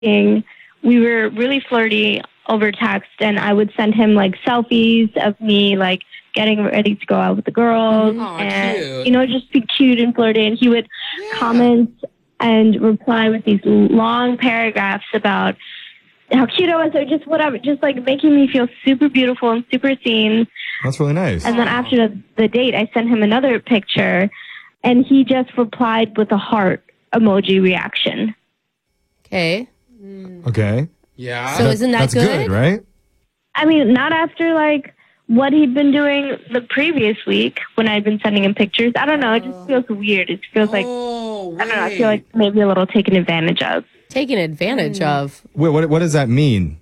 we were really flirty over text, and I would send him like selfies of me like getting ready to go out with the girls, and cute. you know, just be cute and flirty. And he would comment and reply with these long paragraphs about how cute I was, or just whatever, just like making me feel super beautiful and super seen. That's really nice. And then after the date, I sent him another picture, and he just replied with a heart emoji reaction. Okay. Okay. Yeah. So isn't that That's good, right? I mean, not after like what he'd been doing the previous week when I'd been sending him pictures. I don't know. It just feels weird. It feels like, I don't know. I feel like maybe a little taken advantage of. Taken advantage of? Wait, what does that mean?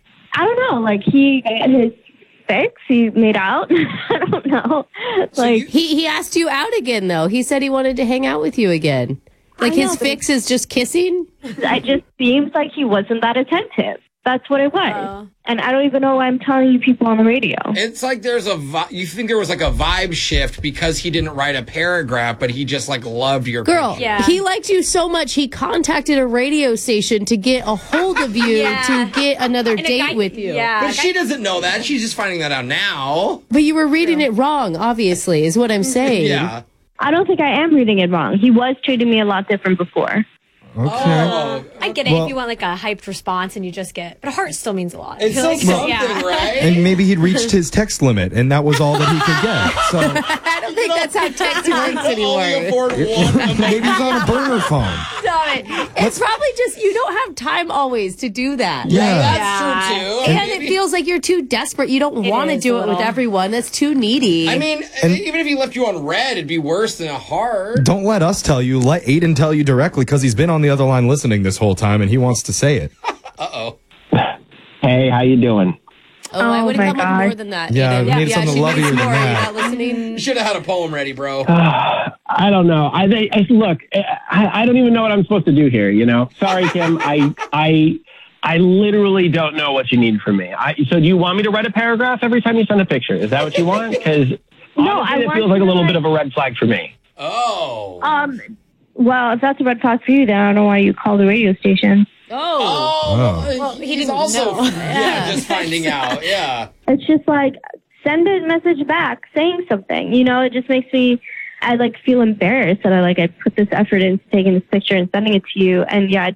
I don't know. Like he got his fix. He made out. I don't know. Like he asked you out again, though. He said he wanted to hang out with you again. Like his fix is just kissing? It just seems like he wasn't that attentive. That's what it was. And I don't even know why I'm telling you people on the radio. It's like there's you think there was like a vibe shift because he didn't write a paragraph, but he just like loved your girl. picture. He liked you so much, he contacted a radio station to get a hold of you to get another date with you. Yeah. But she doesn't know that. She's just finding that out now. But you were reading it wrong, obviously, is what I'm saying. Yeah. I don't think I am reading it wrong. He was treating me a lot different before. Okay. I get it if you want like a hyped response and you just get, but a heart still means a lot. It's I feel still like, something, right? And maybe he'd reached his text limit, and that was all that he could get. So I don't think that's how text works anymore. maybe he's on a burner phone. Stop it. It's probably just you don't have time always to do that. Yeah. That's true, too. And it feels like you're too desperate. You don't want to do it with everyone. That's too needy. I mean, even if he left you on red, it'd be worse than a heart. Don't let us tell you. Let Aiden tell you directly, because he's been on the other line listening this whole time, and he wants to say it. Uh-oh. Hey, how you doing? I would have come up more than that. Yeah, Aiden. we need something she lovelier needs than more. that. You're not listening. You should have had a poem ready, bro. I don't know. Look. I don't even know what I'm supposed to do here. You know. Sorry, Kim. I literally don't know what you need from me. So do you want me to write a paragraph every time you send a picture? Is that what you want? Because it feels like a little bit of a red flag for me. Oh. Well, if that's a red flag for you, then I don't know why you called the radio station. Well, he's also just finding out. Yeah. It's just like, send a message back saying something. You know, it just makes me, I like feel embarrassed that I put this effort into taking this picture and sending it to you, and yet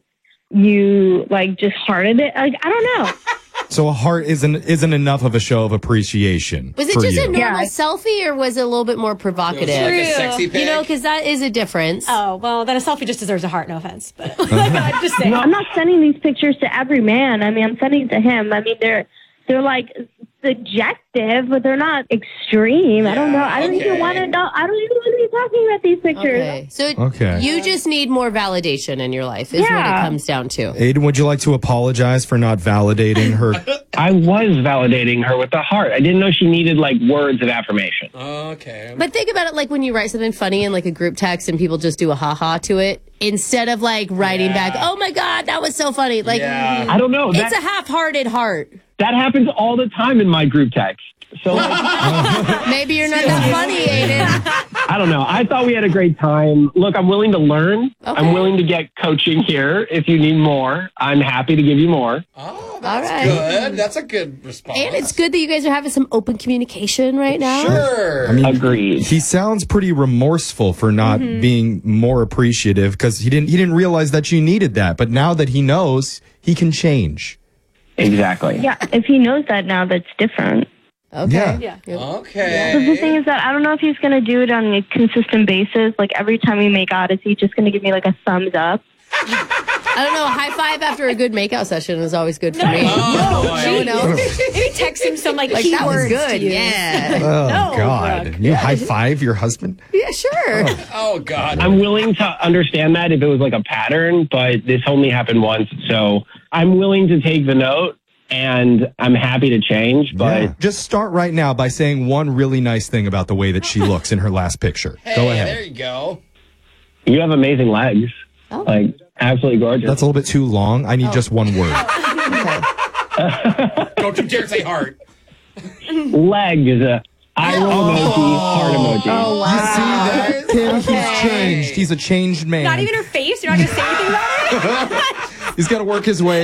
you like just hearted it. Like, I don't know. So a heart isn't enough of a show of appreciation. Was it for just you. a normal selfie, or was it a little bit more provocative? Like a sexy pic? You know, because that is a difference. Oh, well, then a selfie just deserves a heart. No offense, but I'm just saying. No, I'm not sending these pictures to every man. I mean, I'm sending it to him. I mean, they're like subjective, but they're not extreme. I don't know. I don't even want to know. I don't even want to be talking about these pictures. Okay. So you just need more validation in your life is what it comes down to. Aiden, would you like to apologize for not validating her? I was validating her with the heart. I didn't know she needed like words of affirmation. Okay. But think about it like when you write something funny in like a group text and people just do a ha-ha to it instead of like writing back, oh my God, that was so funny. Like, I don't know. It's a half-hearted heart. That happens all the time in my group text. So maybe you're not that funny, Aiden. I don't know. I thought we had a great time. Look, I'm willing to learn. Okay. I'm willing to get coaching here. If you need more, I'm happy to give you more. Oh, that's good. That's a good response. And it's good that you guys are having some open communication right now. Sure. I mean, agreed. He sounds pretty remorseful for not being more appreciative because he didn't realize that you needed that. But now that he knows, he can change. Exactly. Yeah, if he knows that now, that's different. Okay. Yeah. Okay. So the thing is that I don't know if he's going to do it on a consistent basis. Like every time we make out, is he just going to give me like a thumbs up? I don't know. High five after a good makeout session is always good for me. Maybe text him some like keywords. That was good. To use. Yeah. Oh, God. You high five your husband? Yeah, sure. Oh, God. I'm willing to understand that if it was like a pattern, but this only happened once. So I'm willing to take the note. And I'm happy to change, but... Just start right now by saying one really nice thing about the way that she looks in her last picture. Go ahead. There you go. You have amazing legs. Oh. Like, absolutely gorgeous. That's a little bit too long. I need just one word. Don't you dare say heart. Legs. Eye roll emoji, heart emoji. Oh, wow. You see that, Kim? He's changed. He's a changed man. Not even her face? You're not going to say anything about it? He's got to work his way